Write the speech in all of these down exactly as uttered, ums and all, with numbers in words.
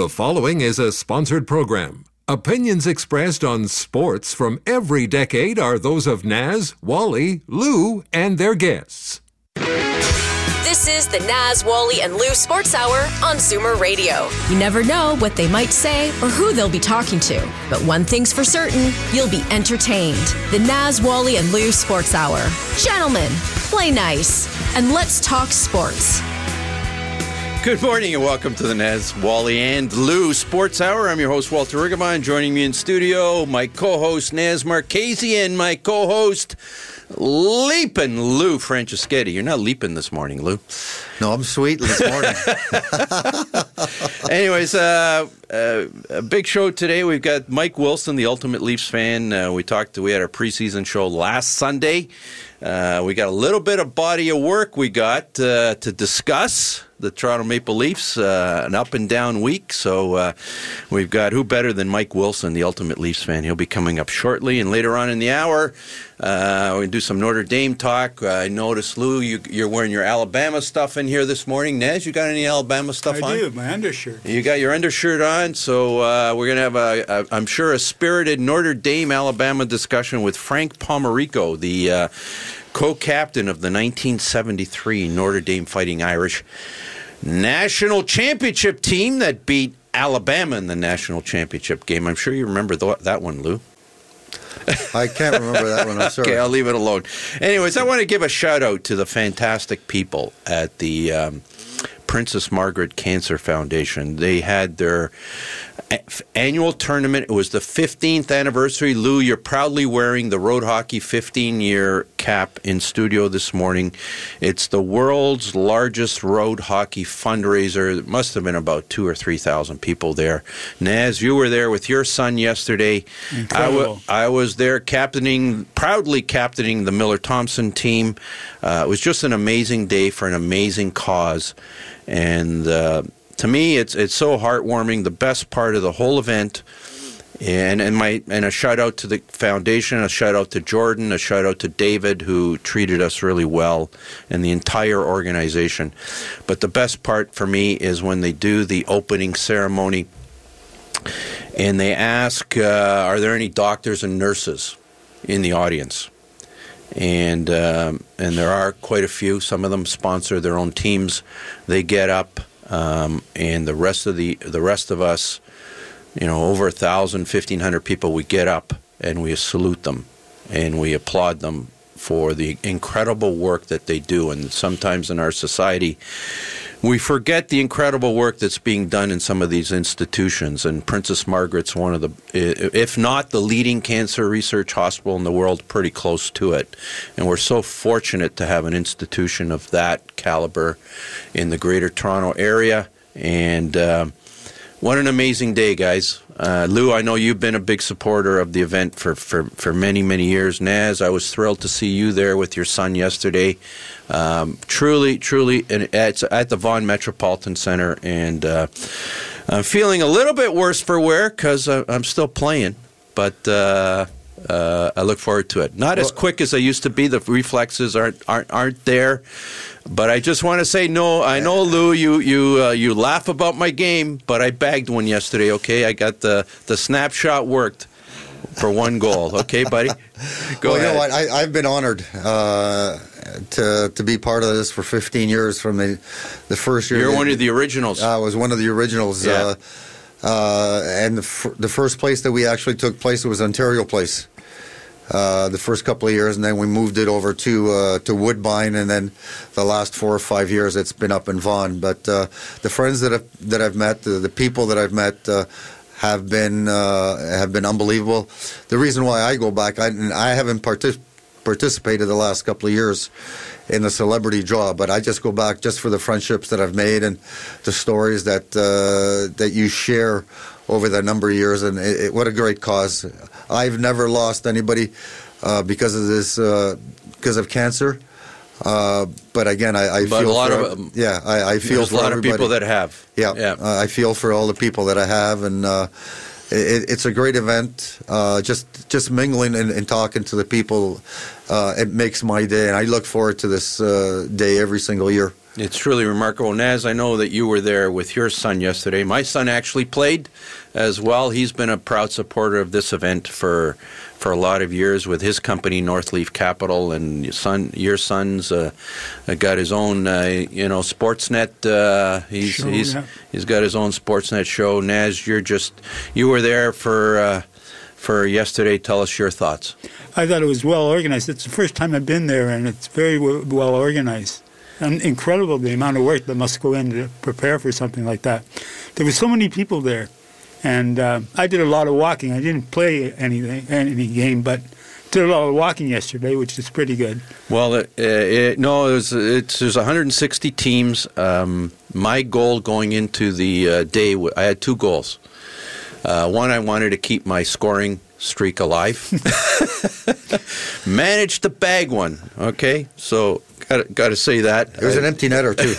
The following is a sponsored program. Opinions expressed on sports from every decade are those of Naz, Wally, Lou, and their guests. This is the Naz, Wally, and Lou Sports Hour on Zoomer Radio. You never know what they might say or who they'll be talking to. But one thing's for certain, you'll be entertained. The Naz, Wally, and Lou Sports Hour. Gentlemen, play nice, and let's talk sports. Good morning and welcome to the Naz, Wally, and Lou Sports Hour. I'm your host, Walter Rigamon. Joining me in studio, my co-host, Naz Marchese, and my co-host, Leapin' Lou Franceschetti. You're not leaping this morning, Lou. No, I'm sweet this morning. Anyways, uh, uh, a big show today. We've got Mike Wilson, the ultimate Leafs fan. Uh, we talked to, we had our preseason show last Sunday. Uh, we got a little bit of body of work we got uh, to discuss. The Toronto Maple Leafs, uh, an up and down week. So uh, we've got who better than Mike Wilson, the ultimate Leafs fan. He'll be coming up shortly. And later on in the hour, uh, we're going to do some Notre Dame talk. Uh, I noticed, Lou, you, you're wearing your Alabama stuff in here this morning. Naz, you got any Alabama stuff I on? I do, my undershirt. You got your undershirt on. So uh, we're going to have, a, a, I'm sure, a spirited Notre Dame Alabama discussion with Frank Pomarico, the uh, co-captain of the nineteen seventy-three Notre Dame Fighting Irish national championship team that beat Alabama in the national championship game. I'm sure you remember th- that one, Lou. I can't remember that one. I'm sorry. Okay, I'll leave it alone. Anyways, I want to give a shout out to the fantastic people at the um, Princess Margaret Cancer Foundation. They had their annual tournament. It was the fifteenth anniversary. Lou, you're proudly wearing the Road Hockey fifteen-year cap in studio this morning. It's the world's largest road hockey fundraiser. It must have been about two or three thousand people there. Naz, you were there with your son yesterday. Incredible. I, w- I was there captaining, proudly captaining the Miller Thompson team. Uh, it was just an amazing day for an amazing cause. And uh, to me, it's it's so heartwarming. The best part of the whole event, and and my and a shout out to the foundation, a shout out to Jordan, a shout out to David, who treated us really well, and the entire organization. But the best part for me is when they do the opening ceremony, and they ask, uh, "Are there any doctors and nurses in the audience?" And um, and there are quite a few. Some of them sponsor their own teams. They get up, um, and the rest of the the rest of us, you know, over a thousand, fifteen hundred people, we get up and we salute them, and we applaud them for the incredible work that they do. And sometimes in our society, we forget the incredible work that's being done in some of these institutions. And Princess Margaret's one of the, if not the leading cancer research hospital in the world, pretty close to it. And we're so fortunate to have an institution of that caliber in the Greater Toronto area. And uh, what an amazing day, guys. Uh, Lou, I know you've been a big supporter of the event for, for, for many, many years. Naz, I was thrilled to see you there with your son yesterday. Um, truly, truly, and it's at the Vaughan Metropolitan Center, and uh, I'm feeling a little bit worse for wear because I'm still playing, but uh, uh, I look forward to it. Not as quick as I used to be. The reflexes aren't aren't aren't there. But I just want to say, no, I know, Lou, you you uh, you laugh about my game, but I bagged one yesterday, okay? I got the, the snapshot worked for one goal. Okay, buddy? Go well, ahead. You know what? I, I've been honored uh, to to be part of this for fifteen years from the, the first year. You're that, one of the originals. I was one of the originals. Yeah. Uh, uh, and the, f- the first place that we actually took place was Ontario Place. Uh, the first couple of years, and then we moved it over to uh, to Woodbine, and then the last four or five years it's been up in Vaughan. But uh, the friends that I've, that I've met, the, the people that I've met, uh, have been uh, have been unbelievable. The reason why I go back, I, I haven't partic- participated the last couple of years in the celebrity draw, but I just go back just for the friendships that I've made and the stories that uh, that you share over the number of years, and it, it, what a great cause. I've never lost anybody uh, because of this, uh, because of cancer. Uh, but again, I, I but feel a lot for, of yeah, I, I feel there's for a lot everybody. of people that have. Yeah, yeah. Uh, I feel for all the people that I have, and uh, it, it's a great event. Uh, just just mingling and, and talking to the people, uh, it makes my day, and I look forward to this uh, day every single year. It's truly remarkable. Naz, I know that you were there with your son yesterday. My son actually played as well. He's been a proud supporter of this event for for a lot of years with his company, Northleaf Capital, and your son, your son's uh, got his own, uh, you know, Sportsnet. Uh, he's Show, he's yeah. he's got his own Sportsnet show. Naz, you're just you were there for uh, for yesterday. Tell us your thoughts. I thought it was well organized. It's the first time I've been there, and it's very w- well organized. And incredible the amount of work that must go in to prepare for something like that. There were so many people there, and uh, I did a lot of walking. I didn't play anything, any game, but did a lot of walking yesterday, which is pretty good. Well, it, it, no, it was, it's, there's one hundred sixty teams. Um, my goal going into the uh, day, I had two goals. Uh, one, I wanted to keep my scoring streak alive. Managed to bag one, okay? So, got got to say that. There's an empty netter, too.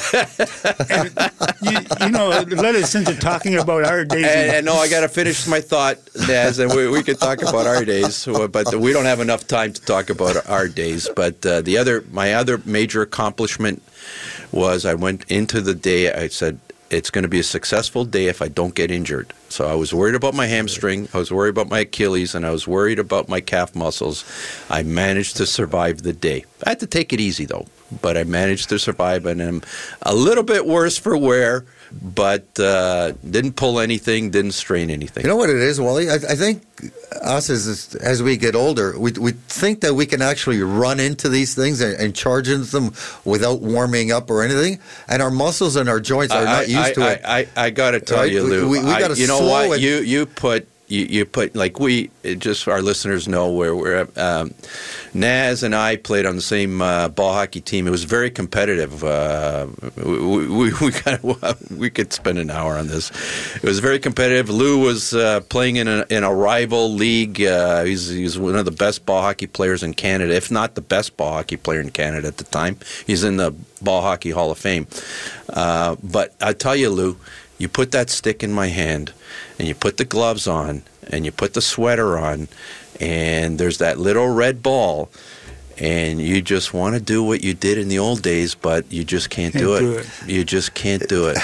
you, you know, let us into talking about our days. And, and no, I got to finish my thought, Naz, and we, we could talk about our days, but we don't have enough time to talk about our days. But uh, the other, my other major accomplishment was I went into the day, I said, it's going to be a successful day if I don't get injured. So I was worried about my hamstring, I was worried about my Achilles, and I was worried about my calf muscles. I managed to survive the day. I had to take it easy, though, but I managed to survive, and I'm a little bit worse for wear, but uh, didn't pull anything, didn't strain anything. You know what it is, Wally? I, I think us as as we get older, we we think that we can actually run into these things and, and charge into them without warming up or anything, and our muscles and our joints are I, not used I, to I, it. I, I, I got to tell Right? you, Lou. We- we I- gotta you know slow what? it. You you put you, you put like we it just our listeners know where we're at. Um, Naz and I played on the same uh, ball hockey team. It was very competitive. Uh, we we we, got, we could spend an hour on this. It was very competitive. Lou was uh, playing in a in a rival league. Uh, he's he's one of the best ball hockey players in Canada, if not the best ball hockey player in Canada at the time. He's in the Ball Hockey Hall of Fame. Uh, but I tell you, Lou, you put that stick in my hand, and you put the gloves on, and you put the sweater on, and there's that little red ball, and you just want to do what you did in the old days, but you just can't, Can't do, it. do it. You just can't do it.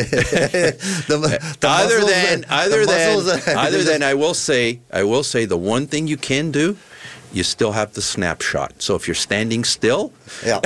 the, the other muscles- than, the other than, muscles- other than, I will say, I will say, the one thing you can do, you still have the snapshot. So if you're standing still, yeah.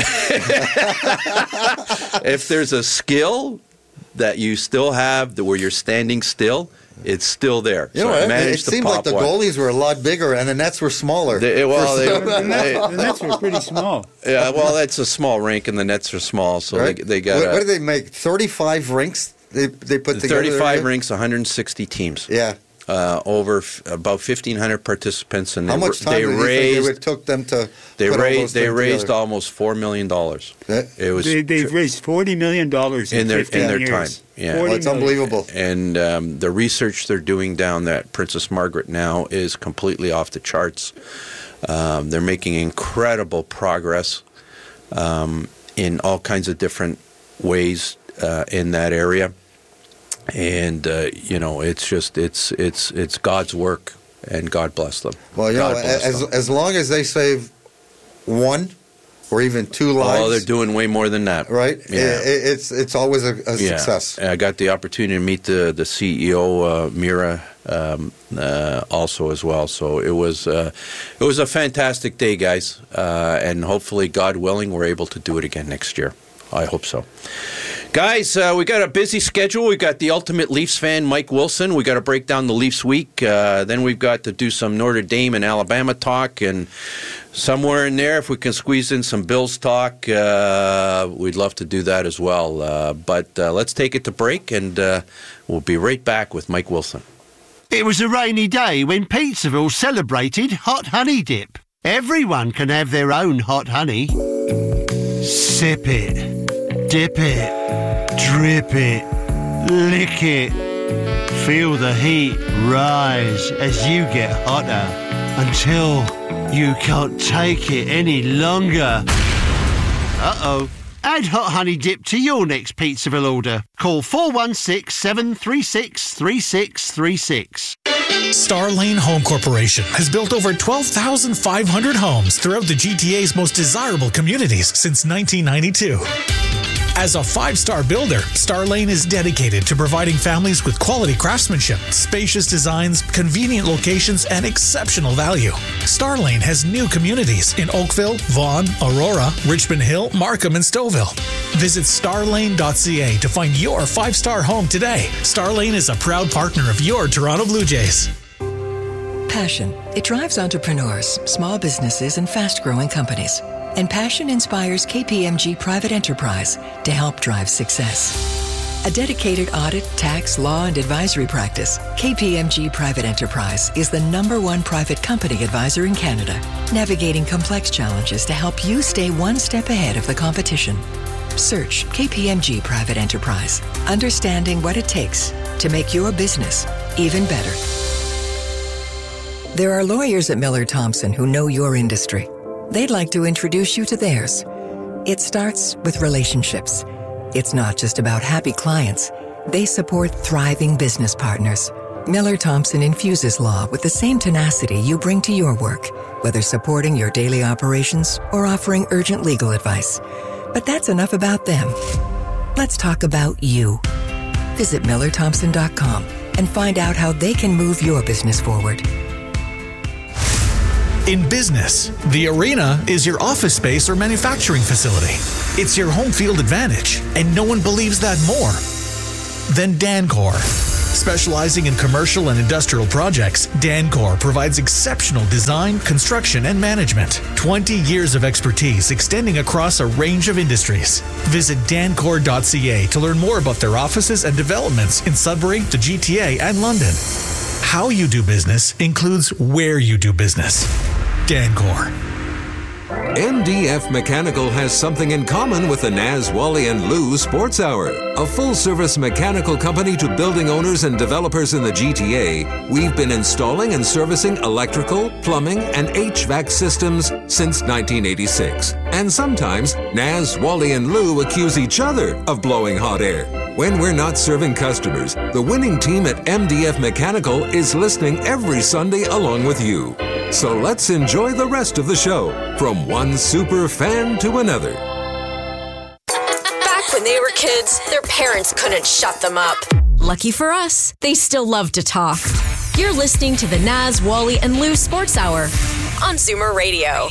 if there's a skill that you still have where you're standing still, it's still there. You So know I what? It, managed to seemed pop like the one. goalies were a lot bigger and the nets were smaller. They- well, they- The nets, the nets were pretty small. Yeah, well, that's a small rink, and the nets are small, so Right? they, they got what, a, what did they make? thirty-five rinks they they put together? thirty-five there? rinks, one hundred sixty teams. Yeah. Uh, over f- about fifteen hundred participants, and How they, much time they did you raised think it took them to they put all raised those they things raised together? almost four million dollars. That- It was They, they've tr- raised forty million dollars in, In their- in fifteen their years. time, yeah. forty Well, it's million. unbelievable. and um, the research they're doing down at Princess Margaret now is completely off the charts. Um, they're making incredible progress um, in all kinds of different ways uh, in that area, and uh, you know, it's just it's it's it's God's work, and God bless them. Well, you God know, bless as them. as long as they save one or even two lives, Oh, they're doing way more than that, right? Yeah. I- I- it's it's always a, a Yeah. success. I got the opportunity to meet the the C E O, uh, Mira, um, uh, also as well. So it was uh, it was a fantastic day, guys, uh, and hopefully, God willing, we're able to do it again next year. I hope so. Guys, uh, we got a busy schedule. We got the ultimate Leafs fan, Mike Wilson. We got to break down the Leafs week. Uh, then we've got to do some Notre Dame and Alabama talk, and somewhere in there, if we can squeeze in some Bills talk, uh, we'd love to do that as well. Uh, but uh, let's take it to break, and uh, we'll be right back with Mike Wilson. It was a rainy day when Pizzaville celebrated Hot Honey Dip. Everyone can have their own hot honey. Sip it, dip it, drip it, lick it. Feel the heat rise as you get hotter until you can't take it any longer. Uh-oh. Add Hot Honey Dip to your next Pizzaville order. Call four one six, seven three six, three six three six. Star Lane Home Corporation has built over twelve thousand five hundred homes throughout the G T A's most desirable communities since nineteen ninety-two. As a five-star builder, Starlane is dedicated to providing families with quality craftsmanship, spacious designs, convenient locations, and exceptional value. Starlane has new communities in Oakville, Vaughan, Aurora, Richmond Hill, Markham, and Stouffville. Visit starlane dot c a to find your five-star home today. Starlane is a proud partner of your Toronto Blue Jays. Passion. It drives entrepreneurs, small businesses, and fast-growing companies. And passion inspires K P M G Private Enterprise to help drive success. A dedicated audit, tax, law, and advisory practice, K P M G Private Enterprise is the number one private company advisor in Canada, navigating complex challenges to help you stay one step ahead of the competition. Search K P M G Private Enterprise, understanding what it takes to make your business even better. There are lawyers at Miller Thompson who know your industry. They'd like to introduce you to theirs. It starts with relationships. It's not just about happy clients. They support thriving business partners. Miller Thompson infuses law with the same tenacity you bring to your work, whether supporting your daily operations or offering urgent legal advice. But that's enough about them. Let's talk about you. Visit miller thompson dot com and find out how they can move your business forward. In business, the arena is your office space or manufacturing facility. It's your home field advantage, and no one believes that more than Dancor. Specializing in commercial and industrial projects, Dancor provides exceptional design, construction, and management. twenty years of expertise extending across a range of industries. Visit dancor dot c a to learn more about their offices and developments in Sudbury, the G T A, and London. How you do business includes where you do business. Dancor. M D F Mechanical has something in common with the Naz, Wally and Lou Sports Hour. A full-service mechanical company to building owners and developers in the G T A, we've been installing and servicing electrical, plumbing, and H V A C systems since nineteen eighty-six. And sometimes, Naz, Wally and Lou accuse each other of blowing hot air. When we're not serving customers, the winning team at M D F Mechanical is listening every Sunday along with you. So let's enjoy the rest of the show, from one super fan to another. Back when they were kids, their parents couldn't shut them up. Lucky for us, they still love to talk. You're listening to the Naz, Wally, and Lou Sports Hour on Zoomer Radio.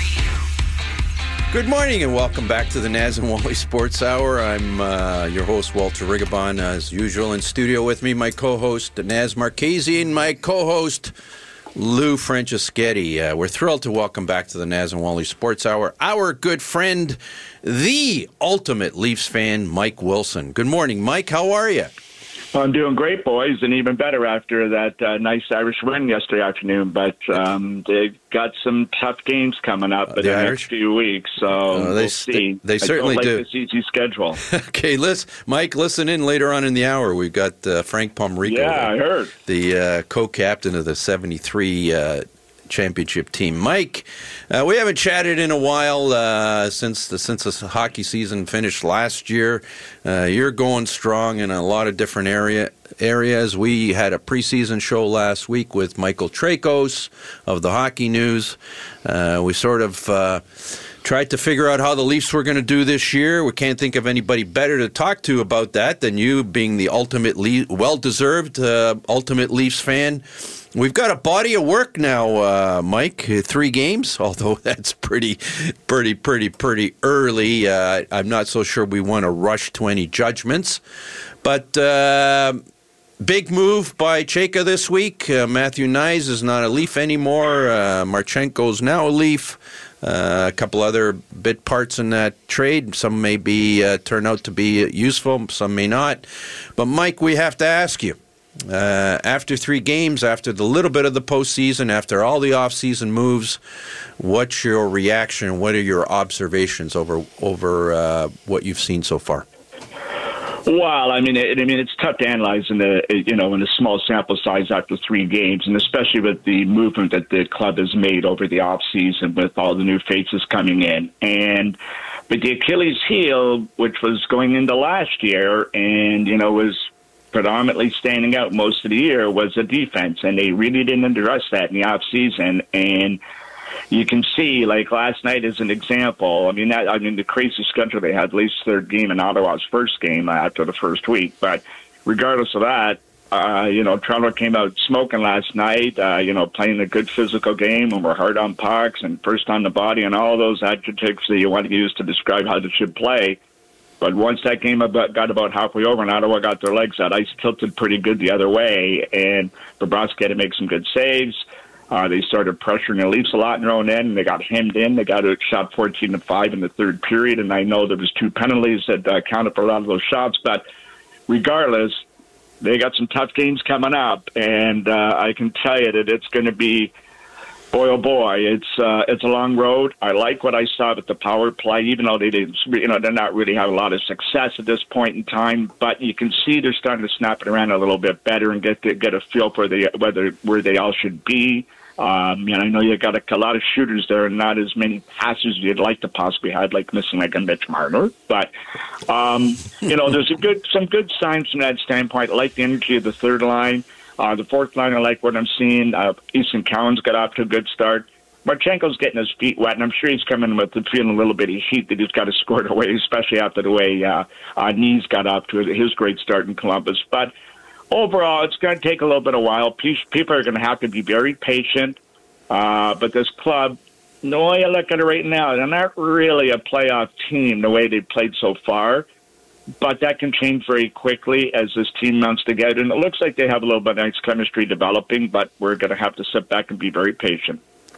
Good morning and welcome back to the Naz and Wally Sports Hour. I'm uh, your host, Walter Rigabon, as usual. In studio with me, my co-host, Naz Marchese, and my co-host, Lou Franceschetti. Uh, we're thrilled to welcome back to the Naz and Wally Sports Hour our good friend, the ultimate Leafs fan, Mike Wilson. Good morning, Mike. How are you? I'm doing great, boys, and even better after that uh, nice Irish win yesterday afternoon. But um, they've got some tough games coming up in the, the next few weeks, so uh, they, we'll see. They, they certainly I don't do. Like this easy schedule. Okay, listen, Mike, listen in later on in the hour. We've got uh, Frank Pomrico. Yeah, I heard. The uh, co-captain of the seventy-three uh, championship team. Mike, uh, we haven't chatted in a while uh, since the since the hockey season finished last year. Uh, you're going strong in a lot of different area areas. We had a preseason show last week with Michael Trakos of the Hockey News. Uh, we sort of uh, tried to figure out how the Leafs were going to do this year. We can't think of anybody better to talk to about that than you, being the ultimate, Le- well-deserved uh, ultimate Leafs fan. We've got a body of work now, uh, Mike. Three games, although that's pretty, pretty, pretty, pretty early. Uh, I'm not so sure we want to rush to any judgments. But uh, big move by Chayka this week. Uh, Matthew Knies is not a Leaf anymore. Uh, Marchenko's now a Leaf. Uh, a couple other bit parts in that trade. Some may be uh, turn out to be useful. Some may not. But, Mike, we have to ask you. Uh, after three games, after the little bit of the postseason, after all the off-season moves, what's your reaction? What are your observations over over uh, what you've seen so far? Well, I mean, it, I mean, it's tough to analyze in the you know in a small sample size after three games, and especially with the movement that the club has made over the off-season with all the new faces coming in, and but the Achilles heel, which was going into last year, and you know was predominantly standing out most of the year, was the defense, and they really didn't address that in the off season. And you can see, like last night as an example, I mean, that, I mean, the crazy schedule they had, at least their game in Ottawa's first game after the first week. But regardless of that, uh, you know, Toronto came out smoking last night, uh, you know, playing a good physical game and were hard on pucks and first on the body and all those adjectives that you want to use to describe how they should play. But once that game about, got about halfway over and Ottawa got their legs out, ice tilted pretty good the other way, and Bobrovsky had to make some good saves. Uh, they started pressuring the Leafs a lot in their own end, and they got hemmed in. They got a shot fourteen to five in the third period, and I know there was two penalties that uh, counted for a lot of those shots. But regardless, they got some tough games coming up, and uh, I can tell you that it's going to be, boy oh boy, it's uh, it's a long road. I like what I saw with the power play, even though they didn't, you know, they're not really have a lot of success at this point in time. But you can see they're starting to snap it around a little bit better and get to, get a feel for the whether where they all should be. Um, and I know you got a, a lot of shooters there, and not as many passes you'd like to possibly have, like missing like a Mitch Marner. But um, you know, there's a good some good signs from that standpoint. I like the energy of the third line. Uh, the fourth line, I like what I'm seeing. Uh, Easton Cowan's got off to a good start. Marchenko's getting his feet wet, and I'm sure he's coming with the feeling a little bit of heat that he's got to score it away, especially after the way uh, uh, Knees got off to his great start in Columbus. But overall, it's going to take a little bit of while. People are going to have to be very patient. Uh, but this club, the way I look at it right now, they're not really a playoff team the way they've played so far. But that can change very quickly as this team mounts together. And it looks like they have a little bit of nice chemistry developing, but we're going to have to sit back and be very patient.